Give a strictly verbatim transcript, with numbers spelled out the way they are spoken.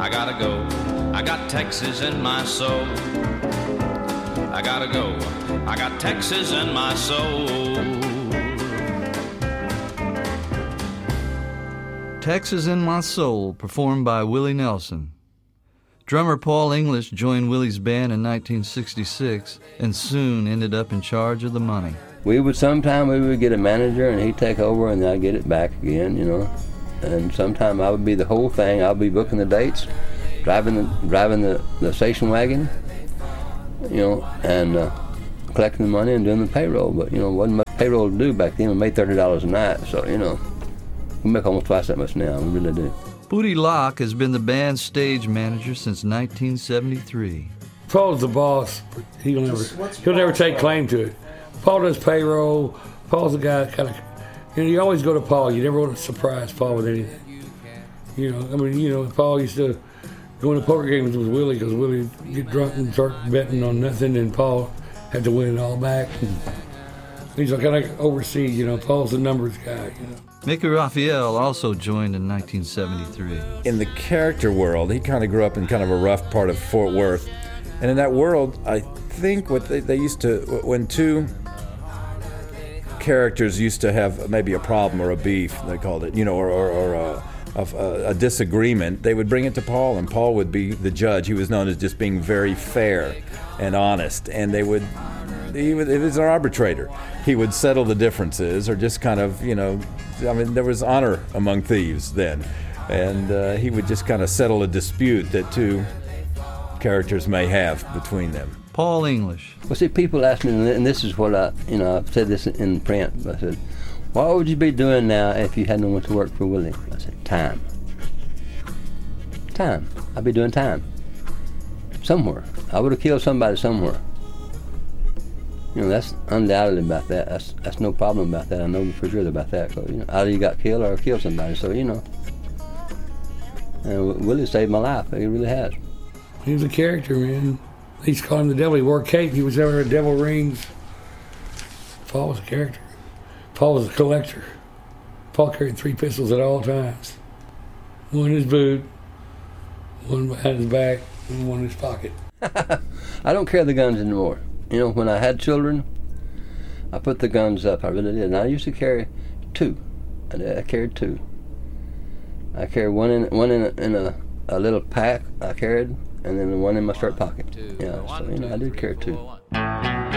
I gotta go. I got Texas in my soul. I gotta go. I got Texas in my soul. Texas in My Soul, performed by Willie Nelson. Drummer Paul English joined Willie's band in nineteen sixty-six and soon ended up in charge of the money. We would sometime we would get a manager and he'd take over and I'd get it back again, you know. And sometime I would be the whole thing. I'll be booking the dates, driving the driving the, the station wagon, you know, and uh, collecting the money and doing the payroll. But you know, wasn't much payroll to do back then. We made thirty dollars a night, so you know, we make almost twice that much now. We really do. Booty Locke has been the band's stage manager since nineteen seventy-three. Paul's the boss, but he'll never he'll never take claim to it. Paul does payroll. Paul's the guy that kind of, you know, you always go to Paul. You never want to surprise Paul with anything. You know, I mean, you know, Paul used to go into poker games with Willie because Willie would get drunk and start betting on nothing, and Paul had to win it all back. He's like kind of oversee, you know, Paul's the numbers guy, you know. Mickey Raphael also joined in nineteen seventy-three. In the character world, he kind of grew up in kind of a rough part of Fort Worth. And in that world, I think what they, they used to, when two characters used to have maybe a problem or a beef, they called it, you know, or, or, or a, a, a disagreement, they would bring it to Paul, and Paul would be the judge. He was known as just being very fair and honest, and they would, he would, it was an arbitrator. He would settle the differences, or just kind of, you know, I mean, there was honor among thieves then, and uh, he would just kind of settle a dispute that two characters may have between them. Paul English. Well, see, people ask me, and this is what I, you know, I've said this in print. I said, what would you be doing now if you hadn't went to work for Willie? I said, time. Time. I'd be doing time. Somewhere. I would have killed somebody somewhere. You know, that's undoubtedly about that. That's that's no problem about that. I know for sure about that. Cause, you know, either you got killed or killed somebody. So, you know. And Willie saved my life. He really has. He was a character, man. They used to call him the devil. He wore a cape. He was ever at devil rings. Paul was a character. Paul was a collector. Paul carried three pistols at all times. One in his boot, one behind his back, and one in his pocket. I don't carry the guns anymore. You know, when I had children, I put the guns up. I really did. And I used to carry two. I, did. I carried two. I carried one in one in a, in a, a little pack I carried, and then one in my shirt pocket. Yeah, so you know, I did carry two.